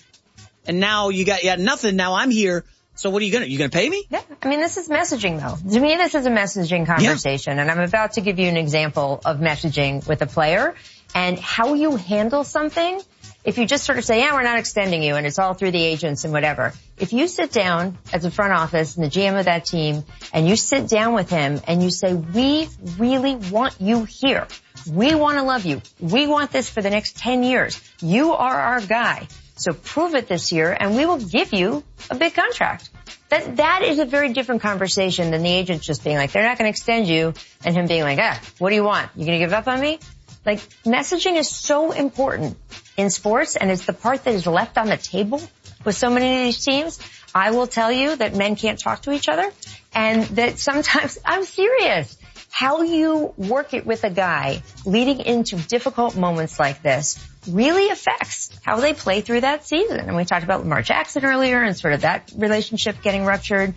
S2: now you had nothing. Now I'm here. So what are you gonna pay me?
S1: Yeah. I mean, this is messaging though. To me, this is a messaging conversation. Yeah. And I'm about to give you an example of messaging with a player and how you handle something. If you just sort of say, yeah, we're not extending you and it's all through the agents and whatever. If you sit down as a front office and the GM of that team and you sit down with him and you say, we really want you here. We want to love you. We want this for the next 10 years. You are our guy. So prove it this year and we will give you a big contract. That is a very different conversation than the agents just being like, they're not going to extend you and him being like, what do you want? You going to give up on me? Like, messaging is so important in sports, and it's the part that is left on the table with so many of these teams. I will tell you that men can't talk to each other, and that sometimes, I'm serious, how you work it with a guy leading into difficult moments like this really affects how they play through that season. And we talked about Lamar Jackson earlier and sort of that relationship getting ruptured.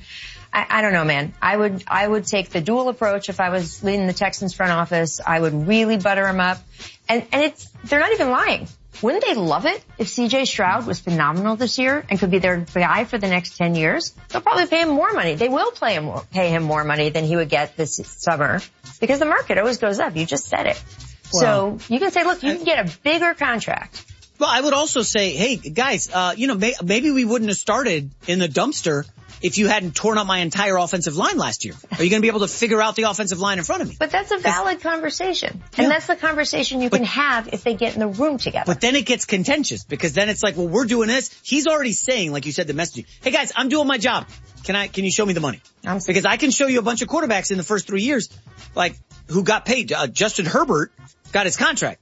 S1: I don't know, man. I would take the dual approach if I was leading the Texans front office. I would really butter them up. And they're not even lying. Wouldn't they love it if C.J. Stroud was phenomenal this year and could be their guy for the next 10 years? They'll probably pay him more money. They will pay him more money than he would get this summer because the market always goes up. You just said it. Well, so you can say, look, you can get a bigger contract.
S2: Well, I would also say, hey, guys, maybe we wouldn't have started in the dumpster if you hadn't torn up my entire offensive line last year. Are you going to be able to figure out the offensive line in front of me?
S1: But that's a valid conversation. And that's the conversation you can have if they get in the room together.
S2: But then it gets contentious because then it's like, well, we're doing this. He's already saying, like you said, the messaging. Hey guys, I'm doing my job. Can you show me the money? Because I can show you a bunch of quarterbacks in the first 3 years, like who got paid. Justin Herbert got his contract.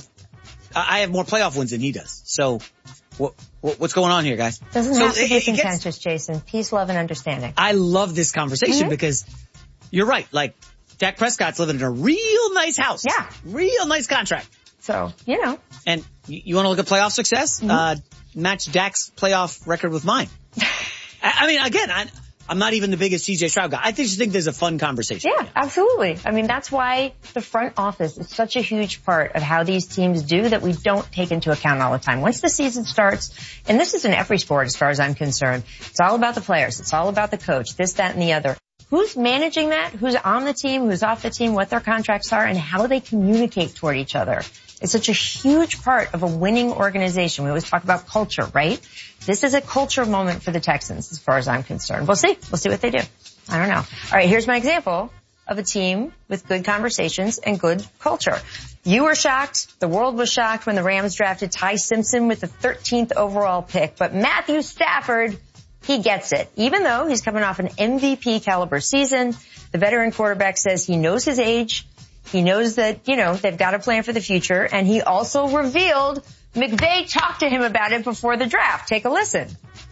S2: I have more playoff wins than he does. So what's going on here, guys?
S1: Doesn't have to be contentious, Jason. Peace, love, and understanding.
S2: I love this conversation because you're right. Like, Dak Prescott's living in a real nice house.
S1: Yeah.
S2: Real nice contract.
S1: So,
S2: And you want to look at playoff success? Match Dak's playoff record with mine. I mean, again, I'm not even the biggest CJ Stroud guy. I just think there's a fun conversation.
S1: Yeah, absolutely. I mean, that's why the front office is such a huge part of how these teams do that we don't take into account all the time. Once the season starts, and this is in every sport as far as I'm concerned, it's all about the players. It's all about the coach, this, that, and the other. Who's managing that? Who's on the team? Who's off the team? What their contracts are and how they communicate toward each other. It's such a huge part of a winning organization. We always talk about culture, right? This is a culture moment for the Texans as far as I'm concerned. We'll see. We'll see what they do. I don't know. All right, here's my example of a team with good conversations and good culture. You were shocked. The world was shocked when the Rams drafted Ty Simpson with the 13th overall pick. But Matthew Stafford, he gets it. Even though he's coming off an MVP caliber season, the veteran quarterback says he knows his age. He knows that, they've got a plan for the future. And he also revealed McVay talked to him about it before the draft. Take a listen.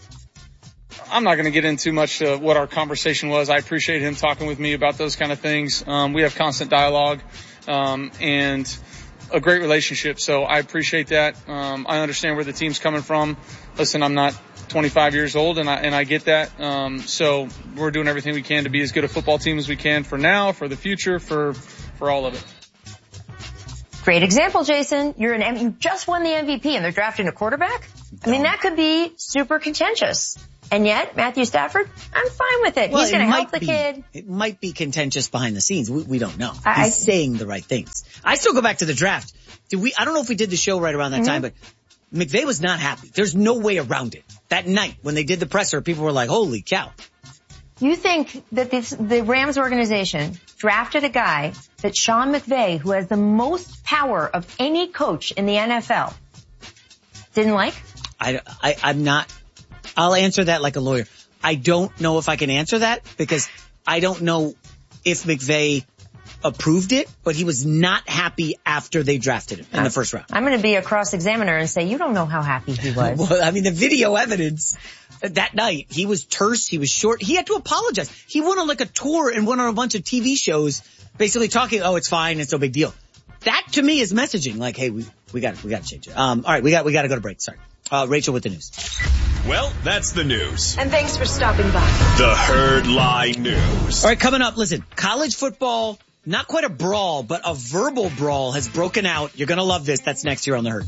S20: I'm not going to get into much what our conversation was. I appreciate him talking with me about those kind of things. We have constant dialogue and a great relationship. So I appreciate that. I understand where the team's coming from. Listen, I'm not 25 years old, and I get that. So we're doing everything we can to be as good a football team as we can for now, for the future, for all of it.
S1: Great example, Jason. You just won the MVP and they're drafting a quarterback? I mean, that could be super contentious. And yet, Matthew Stafford, I'm fine with it. He's going to help the kid.
S2: It might be contentious behind the scenes. We don't know. He's saying the right things. I still go back to the draft. I don't know if we did the show right around that time, but McVay was not happy. There's no way around it. That night when they did the presser, people were like, holy cow.
S1: You think that the Rams organization drafted a guy that Sean McVay, who has the most power of any coach in the NFL, didn't like?
S2: I'm not. I'll answer that like a lawyer. I don't know if I can answer that because I don't know if McVay approved it, but he was not happy after they drafted him in the first round.
S1: I'm going to be a cross-examiner and say, you don't know how happy he was.
S2: Well, I mean, the video evidence that night, he was terse, he was short, he had to apologize. He went on like a tour and went on a bunch of TV shows basically talking, oh, it's fine, it's no big deal. That to me is messaging like, hey, we got to change it. All right, we got to go to break. Sorry. Rachel with the news.
S17: Well, that's the news.
S21: And thanks for stopping by.
S17: The Herd Lie News.
S2: All right, coming up, listen, college football, not quite a brawl, but a verbal brawl has broken out. You're going to love this. That's next here on The Herd.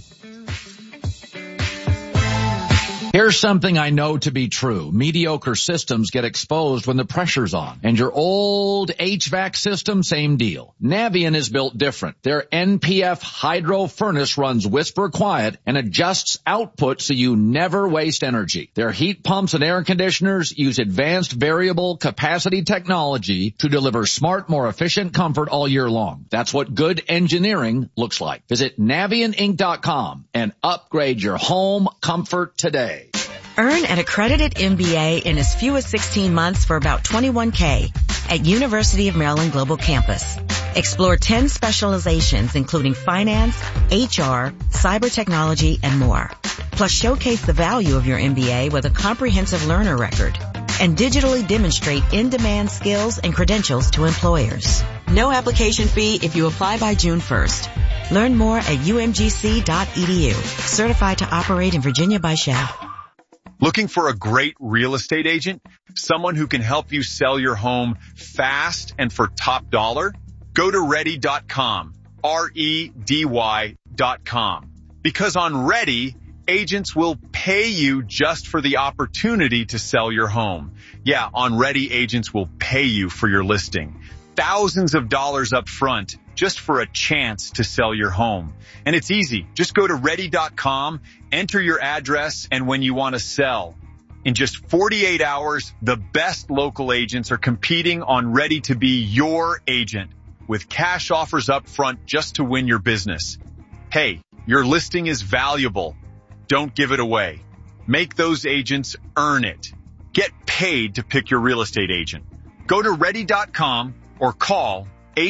S5: Here's something I know to be true. Mediocre systems get exposed when the pressure's on. And your old HVAC system, same deal. Navien is built different. Their NPF hydro furnace runs whisper quiet and adjusts output so you never waste energy. Their heat pumps and air conditioners use advanced variable capacity technology to deliver smart, more efficient comfort all year long. That's what good engineering looks like. Visit NavienInc.com and upgrade your home comfort today.
S22: Earn an accredited MBA in as few as 16 months for about $21K at University of Maryland Global Campus. Explore 10 specializations including finance, HR, cyber technology, and more. Plus showcase the value of your MBA with a comprehensive learner record and digitally demonstrate in-demand skills and credentials to employers. No application fee if you apply by June 1st. Learn more at umgc.edu. Certified to operate in Virginia by Shell.
S23: Looking for a great real estate agent? Someone who can help you sell your home fast and for top dollar? Go to ready.com, REDY.com. Because on Ready, agents will pay you just for the opportunity to sell your home. Yeah, on Ready, agents will pay you for your listing. Thousands of dollars up front just for a chance to sell your home. And it's easy. Just go to ready.com, enter your address, and when you want to sell. In just 48 hours, the best local agents are competing on Ready to be your agent with cash offers up front just to win your business. Hey, your listing is valuable. Don't give it away. Make those agents earn it. Get paid to pick your real estate agent. Go to ready.com or call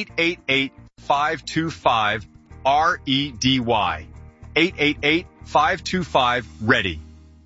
S23: 888-525-REDY. 888-525-READY.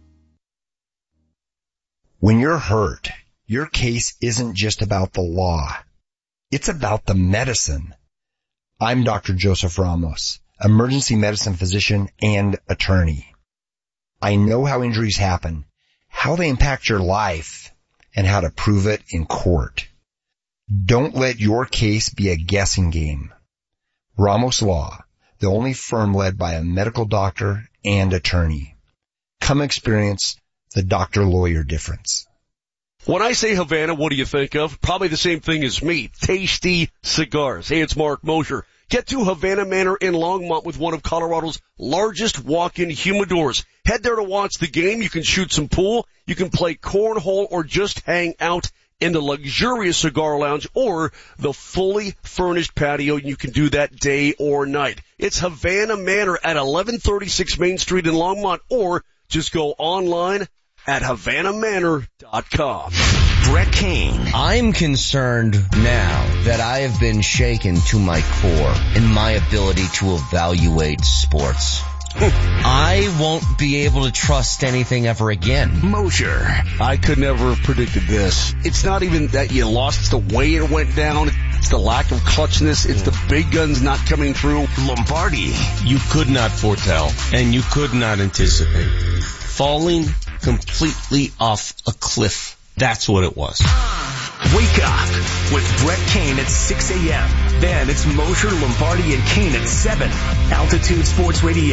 S24: When you're hurt, your case isn't just about the law. It's about the medicine. I'm Dr. Joseph Ramos, emergency medicine physician and attorney. I know how injuries happen, how they impact your life, and how to prove it in court. Don't let your case be a guessing game. Ramos Law, the only firm led by a medical doctor and attorney. Come experience the doctor-lawyer difference.
S12: When I say Havana, what do you think of? Probably the same thing as me. Tasty cigars. Hey, it's Mark Mosher. Get to Havana Manor in Longmont with one of Colorado's largest walk-in humidors. Head there to watch the game. You can shoot some pool. You can play cornhole or just hang out in the luxurious cigar lounge or the fully furnished patio. You can do that day or night. It's Havana Manor at 1136 Main Street in Longmont, or just go online at HavanaManor.com.
S10: Brett Kane. I'm concerned now that I have been shaken to my core in my ability to evaluate sports. I won't be able to trust anything ever again.
S12: Mosher. I could never have predicted this. It's not even that you lost. It's the way it went down. It's the lack of clutchness. It's the big guns not coming through.
S7: Lombardi. You could not foretell, and you could not anticipate. Falling completely off a cliff. That's what it was.
S11: Wake up with Brett Kane at 6 a.m. Then it's Mosher, Lombardi, and Kane at 7. Altitude Sports Radio,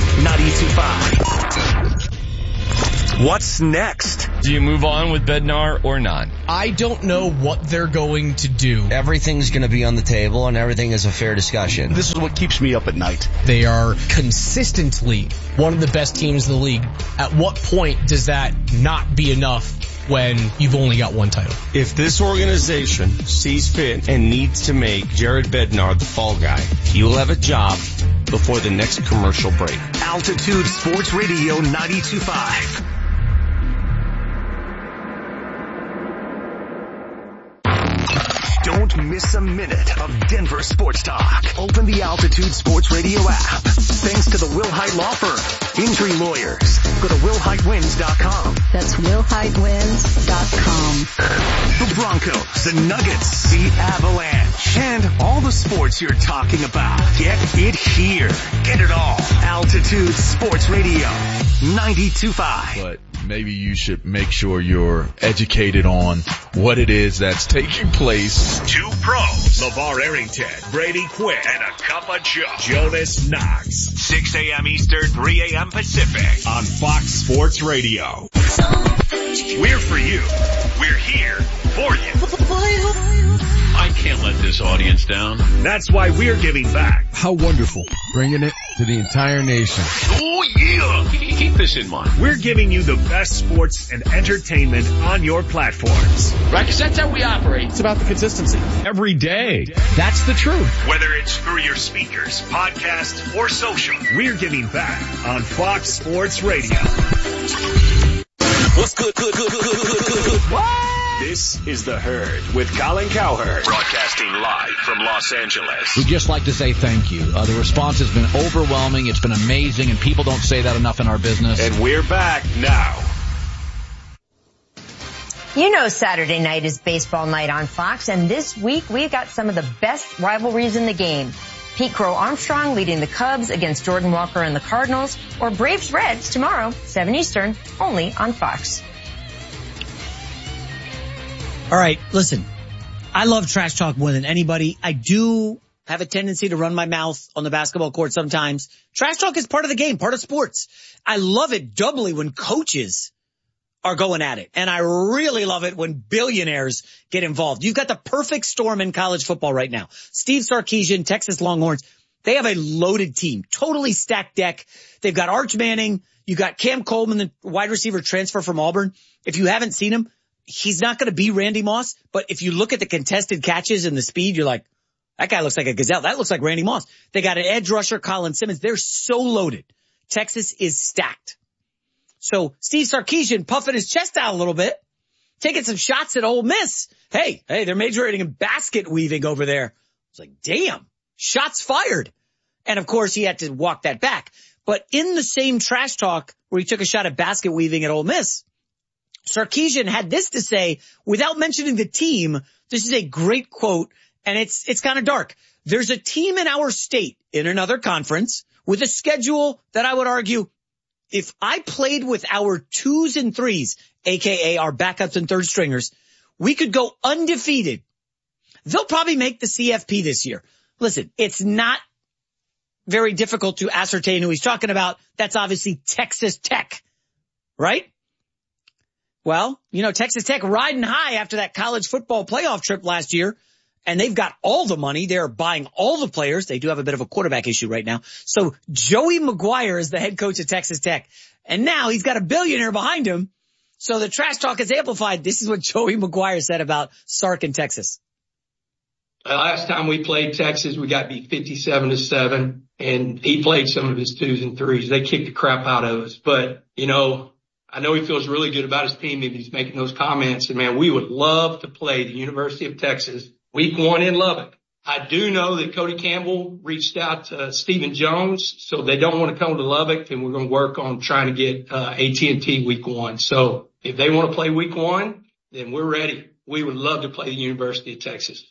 S11: 92.5. What's next?
S8: Do you move on with Bednar or not?
S9: I don't know what they're going to do.
S10: Everything's going to be on the table and everything is a fair discussion.
S16: This is what keeps me up at night.
S9: They are consistently one of the best teams in the league. At what point does that not be enough when you've only got one title?
S7: If this organization sees fit and needs to make Jared Bednar the fall guy, he will have a job before the next commercial break.
S11: Altitude Sports Radio 92.5. Don't miss a minute of Denver sports talk. Open the Altitude Sports Radio app. Thanks to the Wilhite Law Firm. Injury lawyers. Go to WilhiteWins.com.
S3: That's WilhiteWins.com.
S11: The Broncos, the Nuggets, the Avalanche, and all the sports you're talking about. Get it here. Get it all. Altitude Sports Radio 92.5.
S4: But maybe you should make sure you're educated on what it is that's taking place.
S17: Two pros, LeVar Arrington, Brady Quinn, and a cup of Joe, Jonas Knox. 6 a.m. Eastern, 3 a.m. Pacific on Fox Sports Radio. We're for you. We're here for you.
S6: I can't let this audience down.
S17: That's why we're giving back.
S21: How wonderful. Bringing it to the entire nation.
S6: Oh yeah. Keep this in mind.
S17: We're giving you the best sports and entertainment on your platforms.
S6: Right, because that's how we operate.
S21: It's about the consistency.
S17: Every day.
S21: That's the truth.
S17: Whether it's through your speakers, podcast, or social, we're giving back on Fox Sports Radio.
S11: What's good?
S17: What? This is The Herd with Colin Cowherd. Broadcasting live from Los Angeles.
S5: We'd just like to say thank you. The response has been overwhelming. It's been amazing, and people don't say that enough in our business.
S17: And we're back now.
S1: You know Saturday night is baseball night on Fox, and this week we've got some of the best rivalries in the game. Pete Crow Armstrong leading the Cubs against Jordan Walker and the Cardinals, or Braves Reds tomorrow, 7 Eastern, only on Fox.
S2: All right, listen, I love trash talk more than anybody. I do have a tendency to run my mouth on the basketball court sometimes. Trash talk is part of the game, part of sports. I love it doubly when coaches are going at it. And I really love it when billionaires get involved. You've got the perfect storm in college football right now. Steve Sarkisian, Texas Longhorns, they have a loaded team, totally stacked deck. They've got Arch Manning. You got Cam Coleman, the wide receiver transfer from Auburn. If you haven't seen him, he's not going to be Randy Moss, but if you look at the contested catches and the speed, you're like, that guy looks like a gazelle. That looks like Randy Moss. They got an edge rusher, Colin Simmons. They're so loaded. Texas is stacked. So Steve Sarkisian puffing his chest out a little bit, taking some shots at Ole Miss. Hey, they're majoring in basket weaving over there. It's like, damn, shots fired. And of course he had to walk that back. But in the same trash talk where he took a shot at basket weaving at Ole Miss, Sarkisian had this to say without mentioning the team. This is a great quote, and it's kind of dark. There's a team in our state in another conference with a schedule that I would argue if I played with our 2s and 3s, aka our backups and third stringers, we could go undefeated. They'll probably make the CFP this year. Listen, it's not very difficult to ascertain who he's talking about. That's obviously Texas Tech, right? Well, you know, Texas Tech riding high after that college football playoff trip last year, and they've got all the money. They're buying all the players. They do have a bit of a quarterback issue right now. So Joey McGuire is the head coach of Texas Tech, and now he's got a billionaire behind him. So the trash talk is amplified. This is what Joey McGuire said about Sark in Texas.
S25: Last time we played Texas, we got beat 57-7, and he played some of his 2s and 3s. They kicked the crap out of us, but you know, I know he feels really good about his team and he's making those comments. And man, we would love to play the University of Texas week 1 in Lubbock. I do know that Cody Campbell reached out to Stephen Jones, so they don't want to come to Lubbock, and we're going to work on trying to get AT&T week 1. So if they want to play week 1, then we're ready. We would love to play the University of Texas.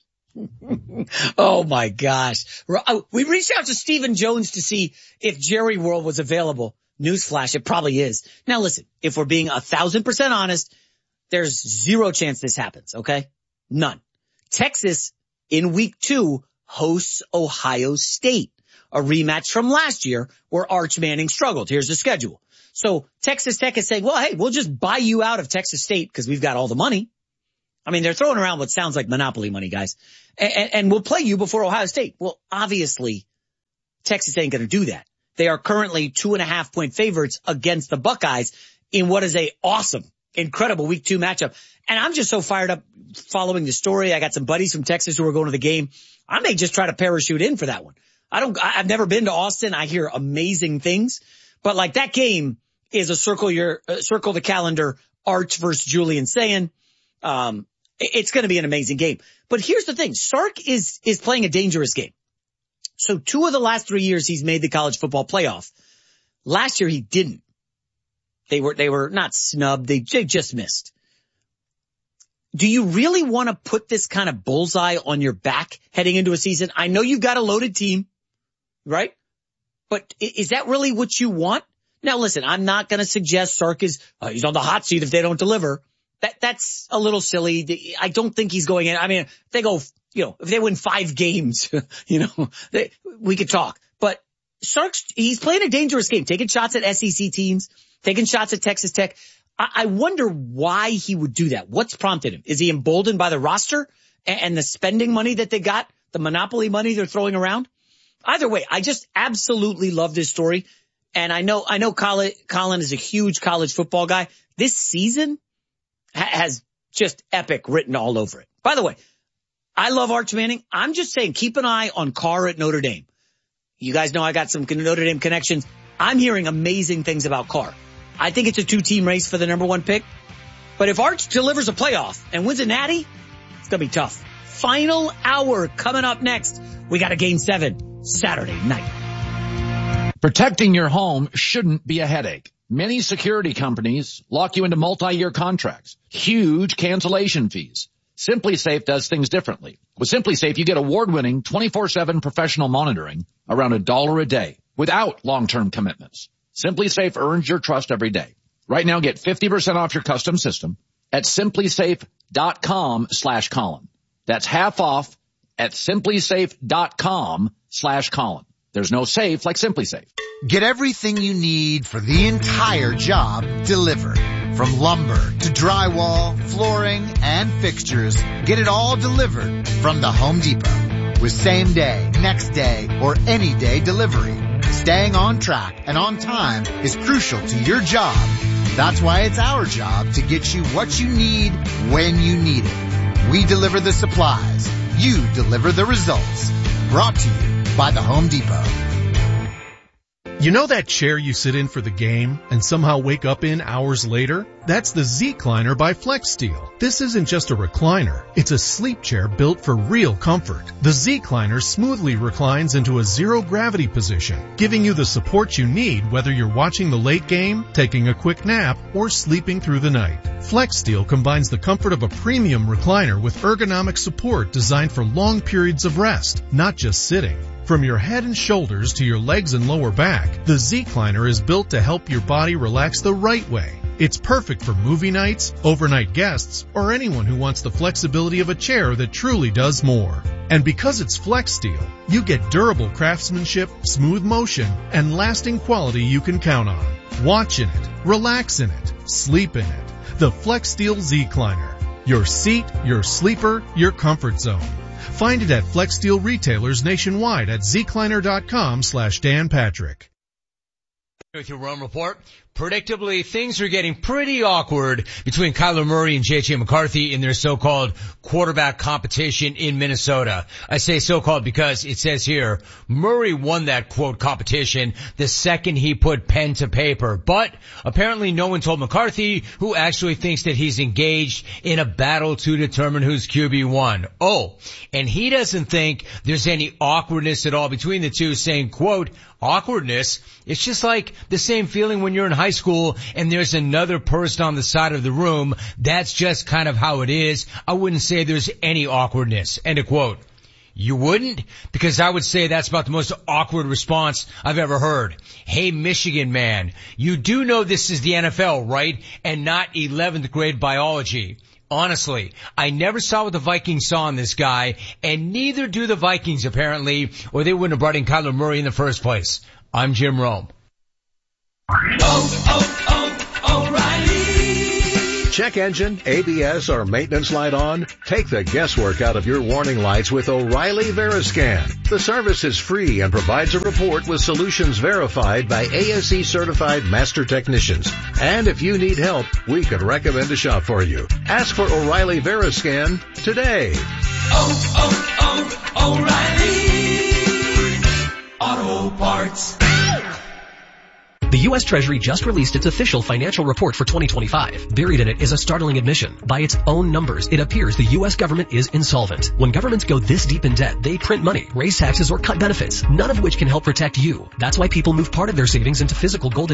S2: Oh my gosh. We reached out to Stephen Jones to see if Jerry World was available. Newsflash, it probably is. Now listen, if we're being 1,000% honest, there's zero chance this happens, okay? None. Texas, in week 2, hosts Ohio State, a rematch from last year where Arch Manning struggled. Here's the schedule. So Texas Tech is saying, well, hey, we'll just buy you out of Texas State because we've got all the money. I mean, they're throwing around what sounds like monopoly money, guys. And we'll play you before Ohio State. Well, obviously, Texas ain't going to do that. They are currently 2.5-point favorites against the Buckeyes in what is a awesome, incredible week 2 matchup. And I'm just so fired up following the story. I got some buddies from Texas who are going to the game. I may just try to parachute in for that one. I've never been to Austin. I hear amazing things, but like that game is a circle the calendar Arch versus Julian Sayin. It's going to be an amazing game. But here's the thing. Sark is playing a dangerous game. So 2 of the last 3 years he's made the college football playoff. Last year he didn't. They were not snubbed. They just missed. Do you really want to put this kind of bullseye on your back heading into a season? I know you've got a loaded team, right? But is that really what you want? Now listen, I'm not going to suggest Sark is, he's on the hot seat if they don't deliver. That's a little silly. I don't think he's going in. I mean, if they go, if they win 5 games, we could talk. But Sark's, he's playing a dangerous game, taking shots at SEC teams, taking shots at Texas Tech. I wonder why he would do that. What's prompted him? Is he emboldened by the roster and the spending money that they got, the monopoly money they're throwing around? Either way, I just absolutely love this story. And I know Colin is a huge college football guy. This season has just epic written all over it. By the way, I love Arch Manning. I'm just saying, keep an eye on Carr at Notre Dame. You guys know I got some Notre Dame connections. I'm hearing amazing things about Carr. I think it's a 2-team race for the number 1 pick. But if Arch delivers a playoff and wins a natty, it's going to be tough. Final hour coming up next. We got a Game 7 Saturday night.
S5: Protecting your home shouldn't be a headache. Many security companies lock you into multi-year contracts, huge cancellation fees. SimpliSafe does things differently. With SimpliSafe, you get award-winning 24/7 professional monitoring around $1 a day without long-term commitments. SimpliSafe earns your trust every day. Right now, get 50% off your custom system at simplysafe.com/Colin. That's half off at simplysafe.com/Colin. There's no safe like SimpliSafe.
S3: Get everything you need for the entire job delivered. From lumber to drywall, flooring, and fixtures, get it all delivered from the Home Depot. With same day, next day, or any day delivery. Staying on track and on time is crucial to your job. That's why it's our job to get you what you need when you need it. We deliver the supplies. You deliver the results. Brought to you by the Home Depot.
S13: You know that chair you sit in for the game and somehow wake up in hours later? That's the Z-Cliner by FlexSteel. This isn't just a recliner. It's a sleep chair built for real comfort. The Z-Cliner smoothly reclines into a zero-gravity position, giving you the support you need whether you're watching the late game, taking a quick nap, or sleeping through the night. FlexSteel combines the comfort of a premium recliner with ergonomic support designed for long periods of rest, not just sitting. From your head and shoulders to your legs and lower back, the Z-Cliner is built to help your body relax the right way. It's perfect for movie nights, overnight guests, or anyone who wants the flexibility of a chair that truly does more. And because it's FlexSteel, you get durable craftsmanship, smooth motion, and lasting quality you can count on. Watch in it, relax in it, sleep in it. The FlexSteel Z-Cliner. Your seat, your sleeper, your comfort zone. Find it at FlexSteel retailers nationwide at zcliner.com/Dan Patrick.
S14: With your Rome Report, predictably, things are getting pretty awkward between Kyler Murray and J.J. McCarthy in their so-called quarterback competition in Minnesota. I say so-called because it says here, Murray won that, quote, competition the second he put pen to paper. But apparently no one told McCarthy, who actually thinks that he's engaged in a battle to determine who's QB1. Oh, and he doesn't think there's any awkwardness at all between the two, saying, quote, awkwardness. It's just like the same feeling when you're in high school and there's another person on the side of the room. That's just kind of how it is. I wouldn't say there's any awkwardness. End of quote. You wouldn't? Because I would say that's about the most awkward response I've ever heard. Hey, Michigan man, you do know this is the NFL, right? And not 11th grade biology. Honestly, I never saw what the Vikings saw in this guy, and neither do the Vikings apparently, or they wouldn't have brought in Kyler Murray in the first place. I'm Jim Rome.
S15: O'Reilly. Check engine, ABS, or maintenance light on? Take the guesswork out of your warning lights with O'Reilly Veriscan. The service is free and provides a report with solutions verified by ASE certified master technicians. And if you need help, we could recommend a shop for you. Ask for O'Reilly Veriscan today.
S11: O'Reilly Auto Parts.
S18: The U.S. Treasury just released its official financial report for 2025. Buried in it is a startling admission. By its own numbers, it appears the U.S. government is insolvent. When governments go this deep in debt, they print money, raise taxes, or cut benefits, none of which can help protect you. That's why people move part of their savings into physical gold